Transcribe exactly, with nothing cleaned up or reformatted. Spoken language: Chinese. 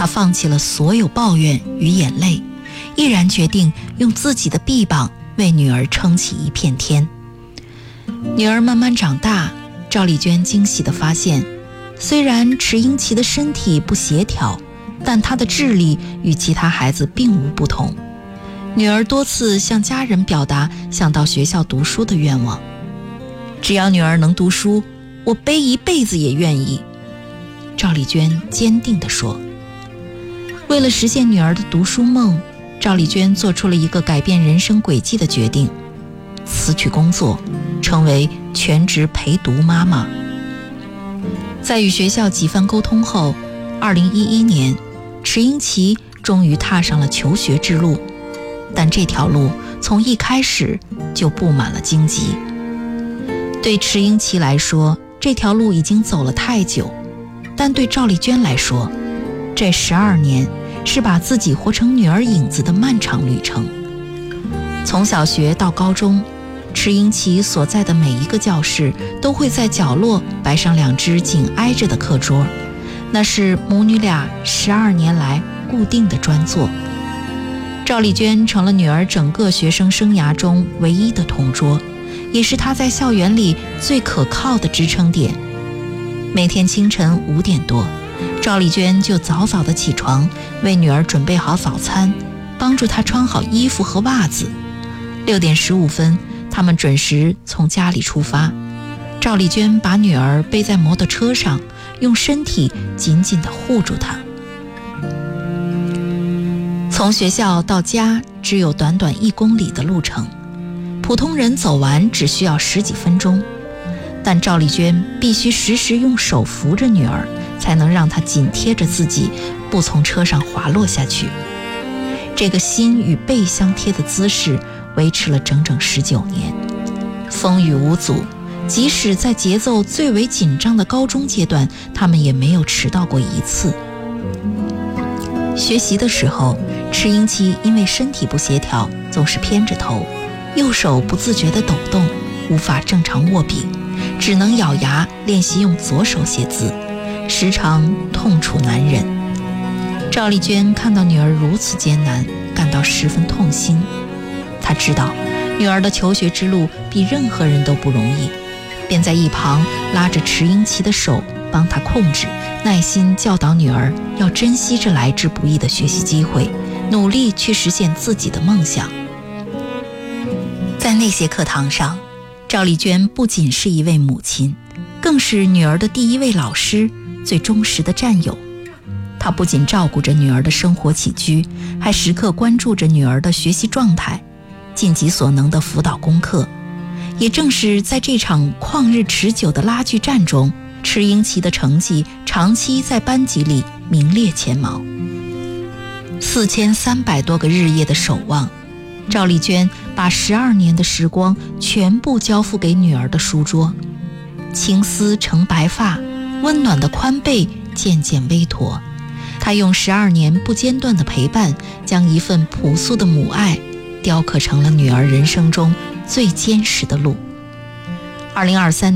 放弃了所有抱怨与眼泪，毅然决定用自己的臂膀为女儿撑起一片天。女儿慢慢长大，赵丽娟惊喜地发现，虽然池英奇的身体不协调，但她的智力与其他孩子并无不同。女儿多次向家人表达想到学校读书的愿望，只要女儿能读书，我背一辈子也愿意。赵丽娟坚定地说。为了实现女儿的读书梦，赵丽娟做出了一个改变人生轨迹的决定，辞去工作，成为全职陪读妈妈。在与学校几番沟通后，二零一一年，池英奇终于踏上了求学之路，但这条路从一开始就布满了荆棘。对池英奇来说，这条路已经走了太久，但对赵丽娟来说，这十二年是把自己活成女儿影子的漫长旅程。从小学到高中，池英奇所在的每一个教室都会在角落摆上两只紧挨着的课桌，那是母女俩十二年来固定的专座。赵丽娟成了女儿整个学生生涯中唯一的同桌，也是她在校园里最可靠的支撑点。每天清晨五点多，赵丽娟就早早的起床，为女儿准备好早餐，帮助她穿好衣服和袜子。六点十五分，他们准时从家里出发。赵丽娟把女儿背在摩托车上，用身体紧紧地护住她。从学校到家只有短短一公里的路程，普通人走完只需要十几分钟，但赵丽娟必须时时用手扶着女儿，才能让她紧贴着自己，不从车上滑落下去。这个心与背相贴的姿势维持了整整十九年，风雨无阻。即使在节奏最为紧张的高中阶段，他们也没有迟到过一次。学习的时候，池英奇因为身体不协调，总是偏着头，右手不自觉地抖动，无法正常握笔，只能咬牙练习用左手写字，时常痛楚难忍。赵丽娟看到女儿如此艰难，感到十分痛心。她知道女儿的求学之路比任何人都不容易，便在一旁拉着池英奇的手，帮她控制，耐心教导女儿要珍惜这来之不易的学习机会，努力去实现自己的梦想。在那些课堂上，赵丽娟不仅是一位母亲，更是女儿的第一位老师，最忠实的战友。她不仅照顾着女儿的生活起居，还时刻关注着女儿的学习状态，尽己所能的辅导功课。也正是在这场旷日持久的拉锯战中，池英奇的成绩长期在班级里名列前茅。四千三百多个日夜的守望，赵丽娟把十二年的时光全部交付给女儿的书桌。青丝成白发，温暖的宽背渐渐微驼。她用十二年不间断的陪伴，将一份朴素的母爱雕刻成了女儿人生中最坚实的路。二零二三